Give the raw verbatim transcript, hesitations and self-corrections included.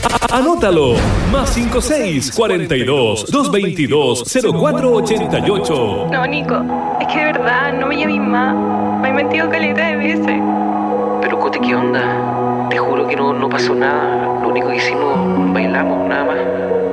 Anótalo. Más cinco seis cuarenta y dos, doscientos veintidós, cero cuatro ochenta y ocho. No, Nico, es que de verdad no me llames más. Me he mentido caleta de veces. Pero Cote, ¿qué onda? Te juro que no, no pasó nada. Lo único que hicimos, bailamos, nada más.